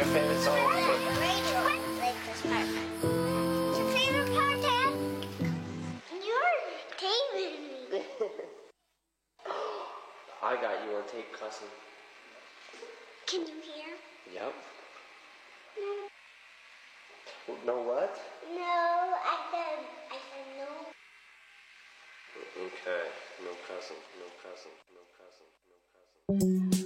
your favorite song? Like this part. What's your favorite part, Dad? You're taping me. I got you on tape, cousin. Can you hear? Yep. No. No what? No, I said no. Okay. No cousin. No cousin. No cousin. No cousin.